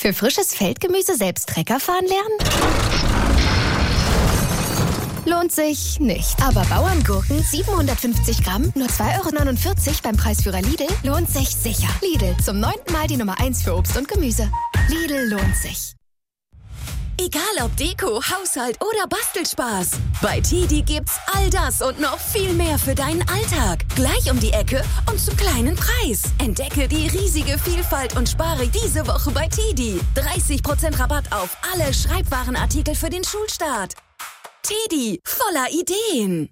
Für frisches Feldgemüse selbst Trecker fahren lernen? Lohnt sich nicht. Aber Bauerngurken 750 Gramm, nur 2,49 € beim Preisführer Lidl, lohnt sich sicher. Lidl, zum 9. Mal die Nummer 1 für Obst und Gemüse. Lidl lohnt sich. Egal ob Deko, Haushalt oder Bastelspaß. Bei TiDi gibt's all das und noch viel mehr für deinen Alltag. Gleich um die Ecke und zum kleinen Preis. Entdecke die riesige Vielfalt und spare diese Woche bei TiDi. 30% Rabatt auf alle Schreibwarenartikel für den Schulstart. TiDi, voller Ideen.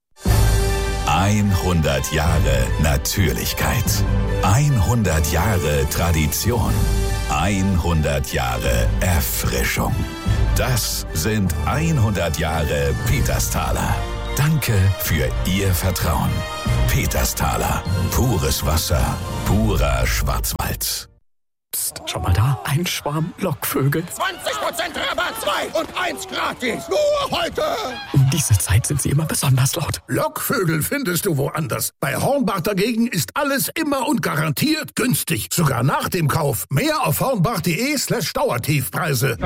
100 Jahre Natürlichkeit. 100 Jahre Tradition. 100 Jahre Erfrischung. Das sind 100 Jahre Petersthaler. Danke für Ihr Vertrauen. Petersthaler. Pures Wasser. Purer Schwarzwald. Psst, schau mal da. Ein Schwarm Lockvögel. 20% Rabatt, 2 und 1 gratis. Nur heute. Um diese Zeit sind sie immer besonders laut. Lockvögel findest du woanders. Bei Hornbach dagegen ist alles immer und garantiert günstig. Sogar nach dem Kauf. Mehr auf hornbach.de/Dauertiefpreise.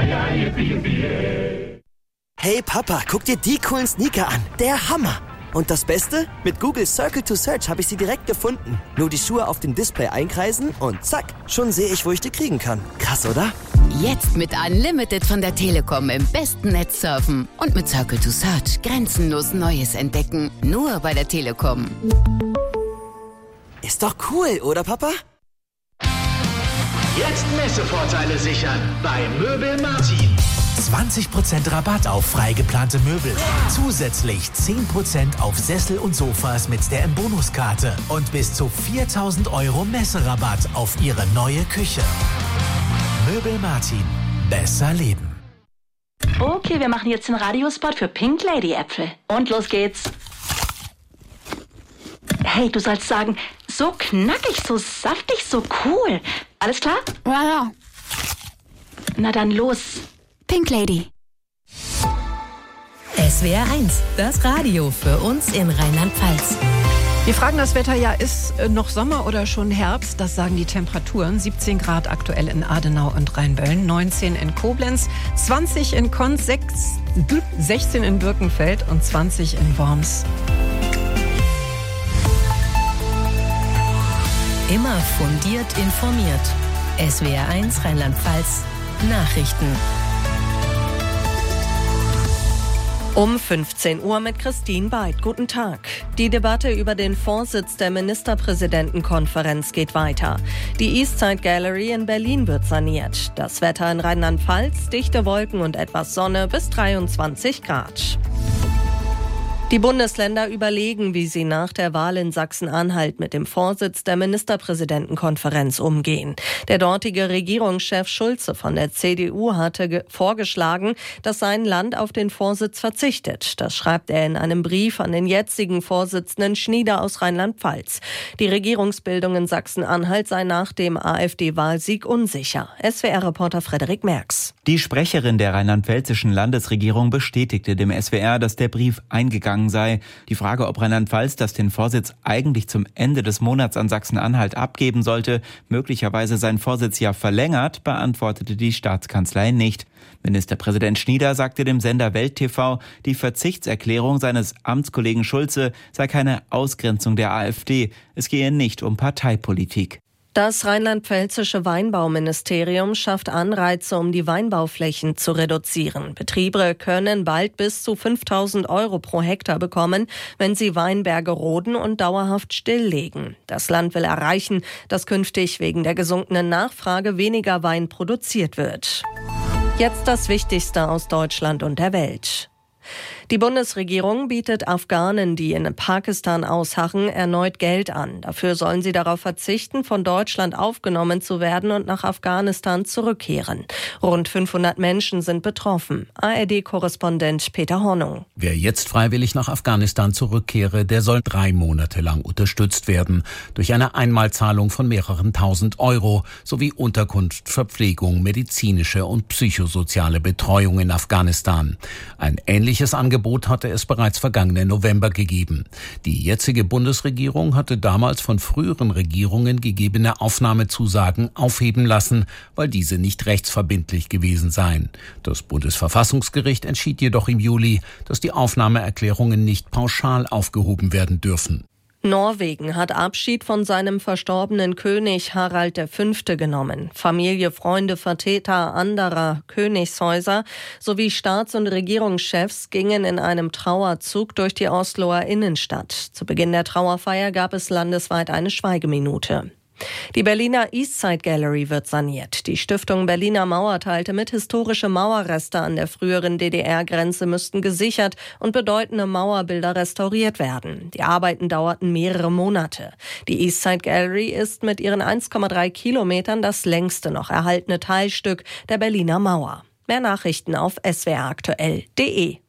Hey Papa, guck dir die coolen Sneaker an. Der Hammer. Und das Beste? Mit Google Circle to Search habe ich sie direkt gefunden. Nur die Schuhe auf dem Display einkreisen und zack, schon sehe ich, wo ich die kriegen kann. Krass, oder? Jetzt mit Unlimited von der Telekom im besten Netz surfen. Und mit Circle to Search grenzenlos Neues entdecken. Nur bei der Telekom. Ist doch cool, oder Papa? Jetzt Messevorteile sichern bei Möbel Martin. 20% Rabatt auf frei geplante Möbel. Zusätzlich 10% auf Sessel und Sofas mit der M-Bonus-Karte. Und bis zu 4.000 € Messerabatt auf Ihre neue Küche. Möbel Martin. Besser leben. Okay, wir machen jetzt den Radiospot für Pink Lady Äpfel. Und los geht's. Hey, du sollst sagen, so knackig, so saftig, so cool. Alles klar? Ja. Na dann los. Pink Lady. SWR 1, das Radio für uns in Rheinland-Pfalz. Wir fragen das Wetter, ja, ist noch Sommer oder schon Herbst? Das sagen die Temperaturen. 17 Grad aktuell in Adenau und Rheinböllen, 19 in Koblenz, 20 in Konz, 16 in Birkenfeld und 20 in Worms. Immer fundiert informiert. SWR 1 Rheinland-Pfalz Nachrichten. Um 15 Uhr mit Christine Beid. Guten Tag. Die Debatte über den Vorsitz der Ministerpräsidentenkonferenz geht weiter. Die Eastside Gallery in Berlin wird saniert. Das Wetter in Rheinland-Pfalz, dichte Wolken und etwas Sonne bis 23 Grad. Die Bundesländer überlegen, wie sie nach der Wahl in Sachsen-Anhalt mit dem Vorsitz der Ministerpräsidentenkonferenz umgehen. Der dortige Regierungschef Schulze von der CDU hatte vorgeschlagen, dass sein Land auf den Vorsitz verzichtet. Das schreibt er in einem Brief an den jetzigen Vorsitzenden Schnieder aus Rheinland-Pfalz. Die Regierungsbildung in Sachsen-Anhalt sei nach dem AfD-Wahlsieg unsicher. SWR-Reporter Frederik Merks. Die Sprecherin der rheinland-pfälzischen Landesregierung bestätigte dem SWR, dass der Brief eingegangen sei. Die Frage, ob Rheinland-Pfalz das den Vorsitz eigentlich zum Ende des Monats an Sachsen-Anhalt abgeben sollte, möglicherweise seinen Vorsitz ja verlängert, beantwortete die Staatskanzlei nicht. Ministerpräsident Schnieder sagte dem Sender Welt TV, die Verzichtserklärung seines Amtskollegen Schulze sei keine Ausgrenzung der AfD. Es gehe nicht um Parteipolitik. Das rheinland-pfälzische Weinbauministerium schafft Anreize, um die Weinbauflächen zu reduzieren. Betriebe können bald bis zu 5.000 € pro Hektar bekommen, wenn sie Weinberge roden und dauerhaft stilllegen. Das Land will erreichen, dass künftig wegen der gesunkenen Nachfrage weniger Wein produziert wird. Jetzt das Wichtigste aus Deutschland und der Welt. Die Bundesregierung bietet Afghanen, die in Pakistan ausharren, erneut Geld an. Dafür sollen sie darauf verzichten, von Deutschland aufgenommen zu werden und nach Afghanistan zurückkehren. Rund 500 Menschen sind betroffen. ARD-Korrespondent Peter Hornung. Wer jetzt freiwillig nach Afghanistan zurückkehre, der soll 3 Monate lang unterstützt werden. Durch eine Einmalzahlung von mehreren tausend Euro sowie Unterkunft, Verpflegung, medizinische und psychosoziale Betreuung in Afghanistan. Ein ähnliches ähnliches Angebot hatte es bereits vergangenen November gegeben. Die jetzige Bundesregierung hatte damals von früheren Regierungen gegebene Aufnahmezusagen aufheben lassen, weil diese nicht rechtsverbindlich gewesen seien. Das Bundesverfassungsgericht entschied jedoch im Juli, dass die Aufnahmeerklärungen nicht pauschal aufgehoben werden dürfen. Norwegen hat Abschied von seinem verstorbenen König Harald V. genommen. Familie, Freunde, Vertreter anderer Königshäuser sowie Staats- und Regierungschefs gingen in einem Trauerzug durch die Osloer Innenstadt. Zu Beginn der Trauerfeier gab es landesweit eine Schweigeminute. Die Berliner Eastside Gallery wird saniert. Die Stiftung Berliner Mauer teilte mit, historische Mauerreste an der früheren DDR-Grenze müssten gesichert und bedeutende Mauerbilder restauriert werden. Die Arbeiten dauerten mehrere Monate. Die Eastside Gallery ist mit ihren 1,3 Kilometern das längste noch erhaltene Teilstück der Berliner Mauer. Mehr Nachrichten auf swraktuell.de.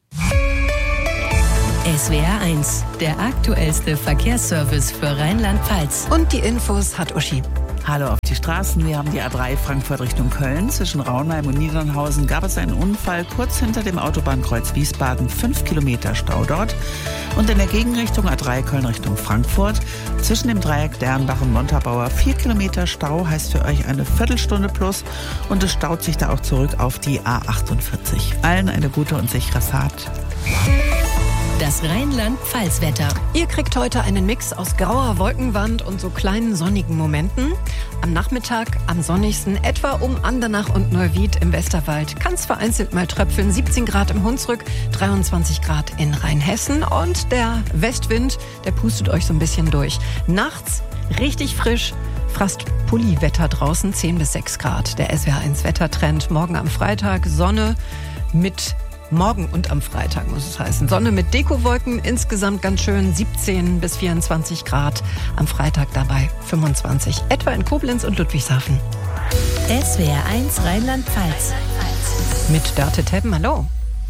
SWR 1, der aktuellste Verkehrsservice für Rheinland-Pfalz. Und die Infos hat Uschi. Hallo auf die Straßen. Wir haben die A3 Frankfurt Richtung Köln. Zwischen Raunheim und Niedernhausen gab es einen Unfall kurz hinter dem Autobahnkreuz Wiesbaden. 5 Kilometer Stau dort. Und in der Gegenrichtung A3 Köln Richtung Frankfurt. Zwischen dem Dreieck Dernbach und Montabaur 4 Kilometer Stau, heißt für euch eine Viertelstunde plus. Und es staut sich da auch zurück auf die A48. Allen eine gute und sichere Fahrt. Das Rheinland-Pfalz-Wetter. Ihr kriegt heute einen Mix aus grauer Wolkenwand und so kleinen sonnigen Momenten. Am Nachmittag am sonnigsten etwa um Andernach und Neuwied im Westerwald. Kann es vereinzelt mal tröpfeln. 17 Grad im Hunsrück, 23 Grad in Rheinhessen. Und der Westwind, der pustet euch so ein bisschen durch. Nachts richtig frisch. Fast Pulli-Wetter draußen, 10 bis 6 Grad. Der SWR1 Wettertrend. Morgen am Freitag Sonne mit Morgen und am Freitag muss es heißen. Sonne mit Dekowolken, insgesamt ganz schön 17 bis 24 Grad. Am Freitag dabei 25, etwa in Koblenz und Ludwigshafen. SWR 1 Rheinland-Pfalz. Mit Dörte Teppen, hallo.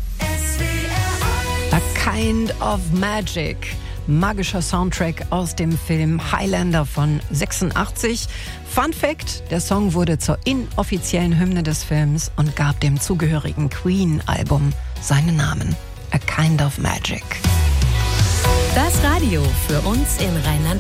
A Kind of Magic. Magischer Soundtrack aus dem Film Highlander von 86. Fun Fact, der Song wurde zur inoffiziellen Hymne des Films und gab dem zugehörigen Queen-Album seinen Namen. A Kind of Magic. Das Radio für uns in Rheinland-Pfalz.